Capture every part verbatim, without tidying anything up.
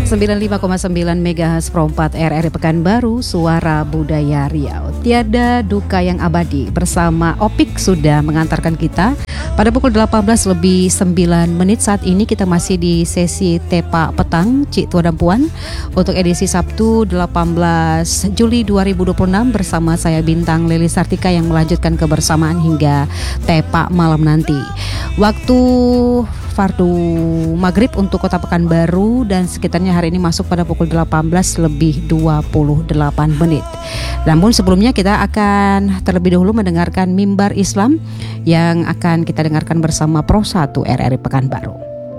sembilan puluh lima koma sembilan megahertz Pro empat R R I Pekanbaru, Suara Budaya Riau. Tiada duka yang abadi bersama Opik sudah mengantarkan kita pada pukul delapan belas lebih sembilan menit. Saat ini kita masih di sesi Tepa Petang Cik Tua dan Puan untuk edisi Sabtu delapan belas Juli dua ribu dua puluh enam bersama saya Bintang Lili Sartika yang melanjutkan kebersamaan hingga Tepa malam nanti. Waktu fardu maghrib untuk Kota Pekanbaru dan sekitarnya hari ini masuk pada pukul delapan belas lebih dua puluh delapan menit. Namun sebelumnya kita akan terlebih dahulu mendengarkan Mimbar Islam yang akan kita dengarkan bersama Pro satu R R I Pekanbaru.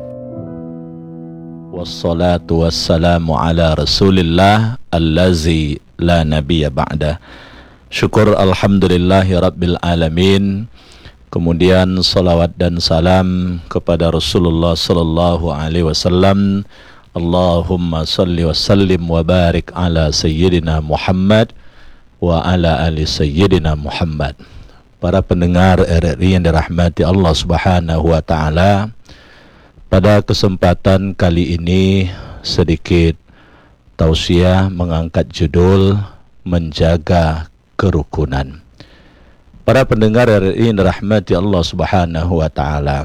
Wassalatu wassalamu ala rasulillah allazi la nabiyya ba'dah. Syukur alhamdulillahi rabbil alamin. Kemudian salawat dan salam kepada Rasulullah sallallahu alaihi wasallam. Allahumma salli wa sallim wa barik ala sayyidina Muhammad wa ala ali sayyidina Muhammad. Para pendengar R R I yang dirahmati Allah Subhanahu wa taala, pada kesempatan kali ini sedikit tausiah mengangkat judul menjaga kerukunan. Para pendengar R R I yang dirahmati Allah Subhanahu wa taala,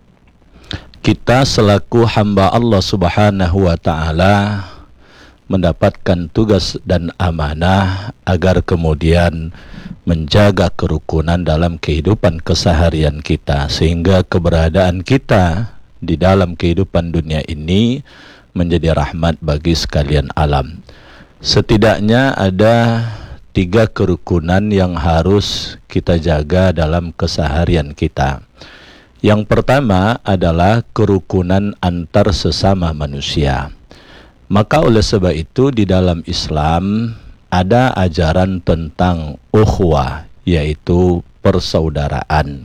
kita selaku hamba Allah Subhanahu wa taala mendapatkan tugas dan amanah agar kemudian menjaga kerukunan dalam kehidupan keseharian kita, sehingga keberadaan kita di dalam kehidupan dunia ini menjadi rahmat bagi sekalian alam. Setidaknya ada tiga kerukunan yang harus kita jaga dalam keseharian kita. Yang pertama adalah kerukunan antar sesama manusia. Maka oleh sebab itu di dalam Islam ada ajaran tentang ukhuwah, yaitu persaudaraan.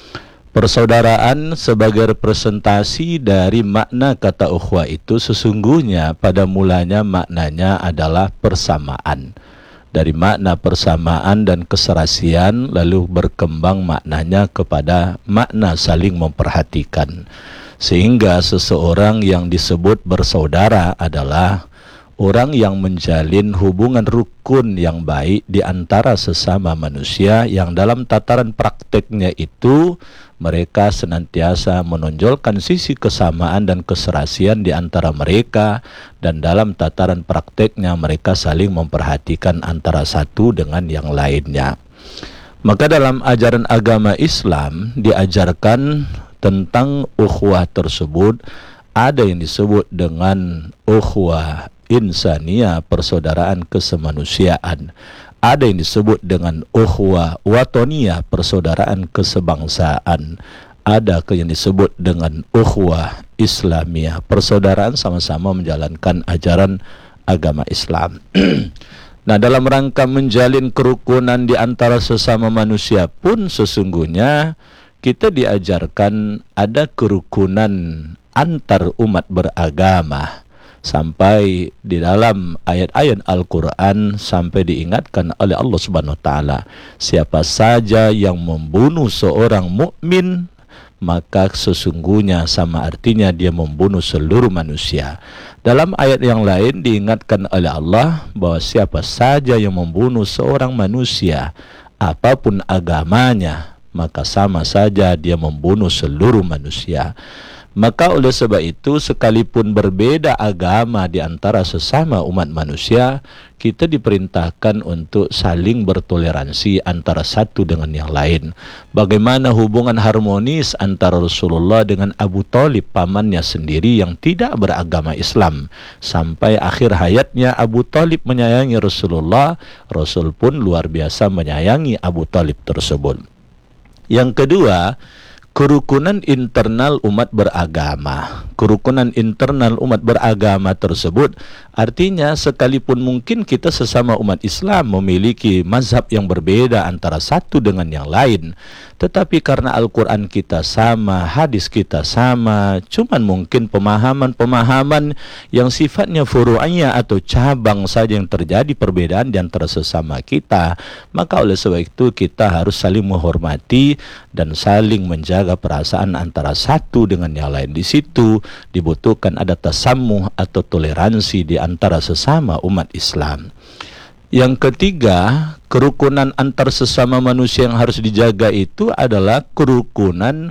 Persaudaraan sebagai representasi dari makna kata ukhuwah itu sesungguhnya pada mulanya maknanya adalah persamaan. Dari makna persamaan dan keserasian lalu berkembang maknanya kepada makna saling memperhatikan. Sehingga seseorang yang disebut bersaudara adalah orang yang menjalin hubungan rukun yang baik di antara sesama manusia, yang dalam tataran prakteknya itu mereka senantiasa menonjolkan sisi kesamaan dan keserasian di antara mereka, dan dalam tataran prakteknya mereka saling memperhatikan antara satu dengan yang lainnya. Maka dalam ajaran agama Islam diajarkan tentang ukhuwah tersebut. Ada yang disebut dengan ukhuwah insaniyah, persaudaraan kesemanusiaan. Ada yang disebut dengan ukhuwah watoniyah, persaudaraan kesebangsaan. Ada yang disebut dengan ukhuwah islamiyah, persaudaraan sama-sama menjalankan ajaran agama Islam. Nah, dalam rangka menjalin kerukunan di antara sesama manusia pun sesungguhnya kita diajarkan ada kerukunan antar umat beragama. Sampai di dalam ayat-ayat Al-Quran sampai diingatkan oleh Allah Subhanahu wa taala, siapa saja yang membunuh seorang mukmin maka sesungguhnya sama artinya dia membunuh seluruh manusia. Dalam ayat yang lain diingatkan oleh Allah bahwa siapa saja yang membunuh seorang manusia apapun agamanya maka sama saja dia membunuh seluruh manusia. Maka oleh sebab itu sekalipun berbeda agama di antara sesama umat manusia, kita diperintahkan untuk saling bertoleransi antara satu dengan yang lain. Bagaimana hubungan harmonis antara Rasulullah dengan Abu Thalib, pamannya sendiri yang tidak beragama Islam. Sampai akhir hayatnya Abu Thalib menyayangi Rasulullah, Rasul pun luar biasa menyayangi Abu Thalib tersebut. Yang kedua, kerukunan internal umat beragama. Kerukunan internal umat beragama tersebut artinya sekalipun mungkin kita sesama umat Islam memiliki mazhab yang berbeda antara satu dengan yang lain, tetapi karena Al-Quran kita sama, hadis kita sama, cuman mungkin pemahaman-pemahaman yang sifatnya furu'iyah atau cabang saja yang terjadi perbedaan di antara sesama kita, maka oleh sebab itu kita harus saling menghormati dan saling menjaga perasaan antara satu dengan yang lain. Di situ dibutuhkan ada tasamuh atau toleransi di antara sesama umat Islam. Yang ketiga, kerukunan antar sesama manusia yang harus dijaga itu adalah kerukunan